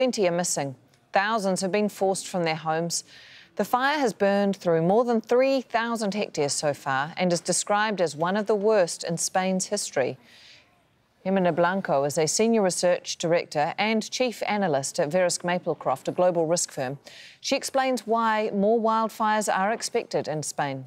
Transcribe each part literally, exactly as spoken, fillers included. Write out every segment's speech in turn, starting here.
twenty are missing. Thousands have been forced from their homes. The fire has burned through more than three thousand hectares so far and is described as one of the worst in Spain's history. Jimena Blanco is a senior research director and chief analyst at Verisk Maplecroft, a global risk firm. She explains why more wildfires are expected in Spain.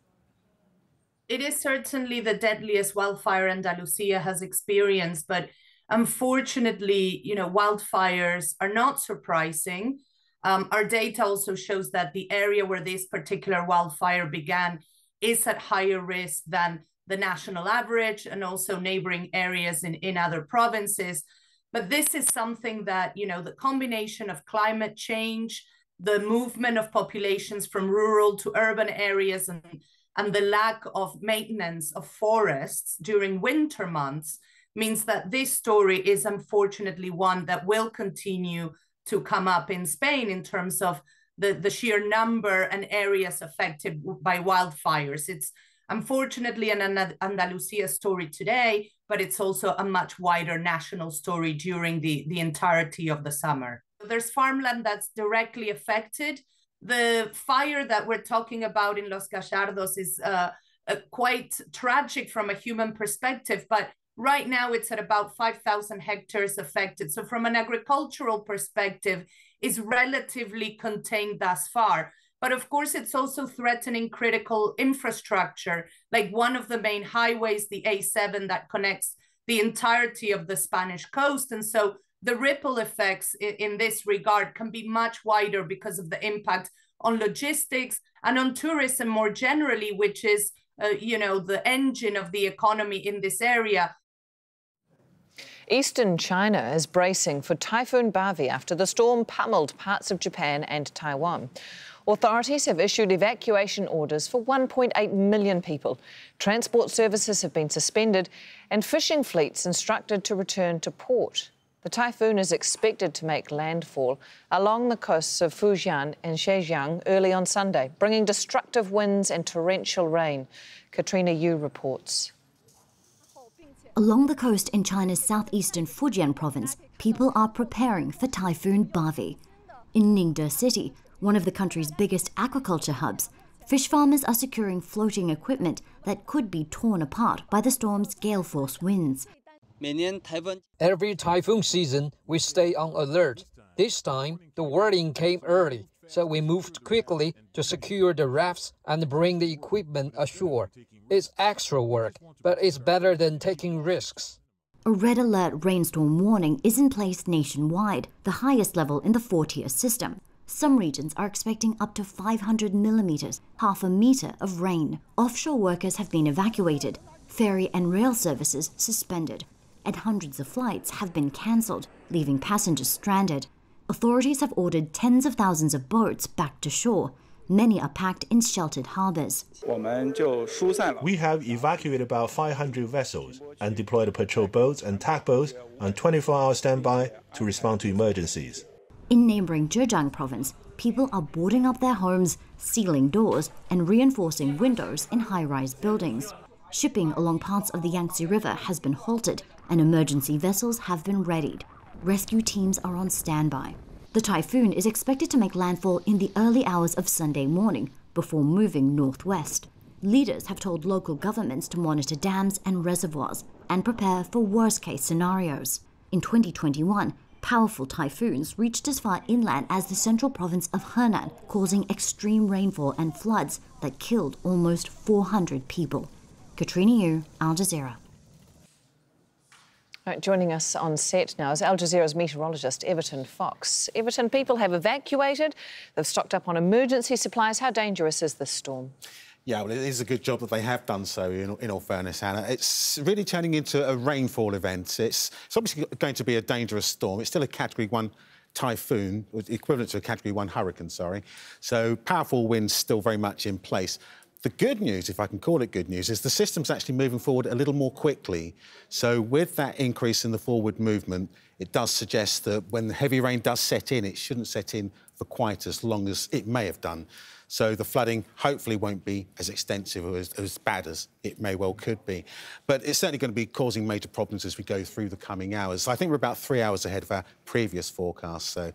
It is certainly the deadliest wildfire Andalusia has experienced, but unfortunately, you know, wildfires are not surprising. Um, our data also shows that the area where this particular wildfire began is at higher risk than the national average and also neighboring areas in, in other provinces. But this is something that, you know, the combination of climate change, the movement of populations from rural to urban areas, and, and the lack of maintenance of forests during winter months means that this story is unfortunately one that will continue to come up in Spain in terms of the, the sheer number and areas affected by wildfires. It's unfortunately an Andalusia story today, but it's also a much wider national story during the, the entirety of the summer. There's farmland that's directly affected. The fire that we're talking about in Los Gallardos is uh, uh, quite tragic from a human perspective, but right now it's at about five thousand hectares affected. So from an agricultural perspective, it's relatively contained thus far. But of course, it's also threatening critical infrastructure, like one of the main highways, the A seven, that connects the entirety of the Spanish coast. And so the ripple effects in, in this regard can be much wider because of the impact on logistics and on tourism more generally, which is, uh, you know, the engine of the economy in this area. Eastern China is bracing for Typhoon Bavi after the storm pummeled parts of Japan and Taiwan. Authorities have issued evacuation orders for one point eight million people. Transport services have been suspended and fishing fleets instructed to return to port. The typhoon is expected to make landfall along the coasts of Fujian and Zhejiang early on Sunday, bringing destructive winds and torrential rain. Katrina Yu reports. Along the coast in China's southeastern Fujian province, people are preparing for Typhoon Bavi. In Ningde City, one of the country's biggest aquaculture hubs, fish farmers are securing floating equipment that could be torn apart by the storm's gale-force winds. Every typhoon season, we stay on alert. This time, the warning came early, so we moved quickly to secure the rafts and bring the equipment ashore. It's extra work, but it's better than taking risks. A red alert rainstorm warning is in place nationwide, the highest level in the four-tier system. Some regions are expecting up to five hundred millimeters, half a meter of rain. Offshore workers have been evacuated, ferry and rail services suspended, and hundreds of flights have been cancelled, leaving passengers stranded. Authorities have ordered tens of thousands of boats back to shore. Many are packed in sheltered harbors. We have evacuated about five hundred vessels and deployed patrol boats and tugboats on twenty-four hour standby to respond to emergencies. In neighboring Zhejiang province, people are boarding up their homes, sealing doors, and reinforcing windows in high-rise buildings. Shipping along parts of the Yangtze River has been halted, and emergency vessels have been readied. Rescue teams are on standby. The typhoon is expected to make landfall in the early hours of Sunday morning before moving northwest. Leaders have told local governments to monitor dams and reservoirs and prepare for worst-case scenarios. In twenty twenty-one, powerful typhoons reached as far inland as the central province of Henan, causing extreme rainfall and floods that killed almost four hundred people. Katrina Yu, Al Jazeera. Right, joining us on set now is Al Jazeera's meteorologist, Everton Fox. Everton, people have evacuated. They've stocked up on emergency supplies. How dangerous is this storm? Yeah, well, it is a good job that they have done so, in, in all fairness, Hannah. It's really turning into a rainfall event. It's, it's obviously going to be a dangerous storm. It's still a Category one typhoon, equivalent to a Category one hurricane, sorry. So powerful winds still very much in place. The good news, if I can call it good news, is the system's actually moving forward a little more quickly. So with that increase in the forward movement, it does suggest that when the heavy rain does set in, it shouldn't set in for quite as long as it may have done. So the flooding hopefully won't be as extensive or as, as bad as it may well could be. But it's certainly going to be causing major problems as we go through the coming hours. I think we're about three hours ahead of our previous forecast. So